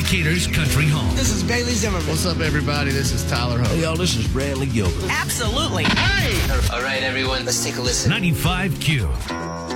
Decatur's Country Home. This is Bailey Zimmerman. What's up, everybody? This is Tyler Ho. Hey, y'all, this is Bradley Gilbert. Absolutely. Hey! All right, everyone, let's take a listen. 95Q.